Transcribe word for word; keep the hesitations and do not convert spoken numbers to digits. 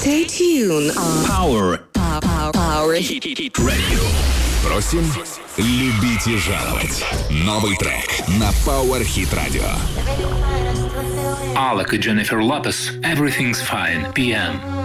Stay tuned on Power. Power, Power Hit Radio. Просим любить и жаловать. Новый трек на Power Hit Radio. Alec и Jennifer Lopez, Everything's Fine, пи эм.